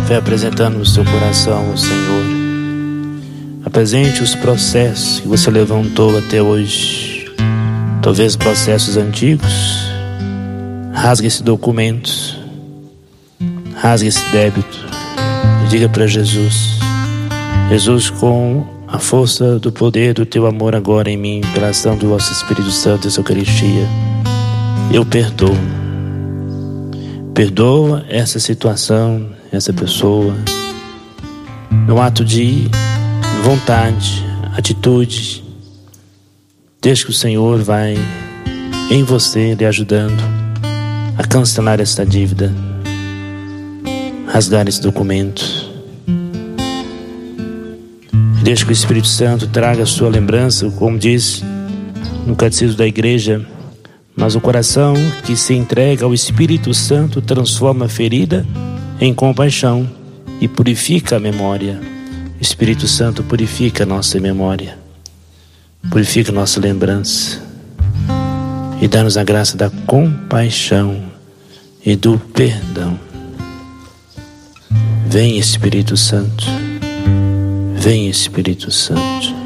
Vai apresentando o seu coração ao Senhor. Apresente os processos que você levantou até hoje. Talvez processos antigos. Rasgue esse documento. Rasgue esse débito. E diga para Jesus: Jesus, com a força do poder do teu amor agora em mim, pela ação do vosso Espírito Santo e sua Eucaristia, eu perdoo. Perdoa essa situação, essa pessoa, no ato de vontade, atitude. Deixa que o Senhor vai em você, lhe ajudando a cancelar esta dívida, rasgar esse documento. Deixa que o Espírito Santo traga a sua lembrança, como diz no Catecismo da Igreja: mas o coração que se entrega ao Espírito Santo transforma a ferida em compaixão e purifica a memória. O Espírito Santo purifica a nossa memória, purifica a nossa lembrança e dá-nos a graça da compaixão e do perdão. Vem, Espírito Santo. Vem, Espírito Santo.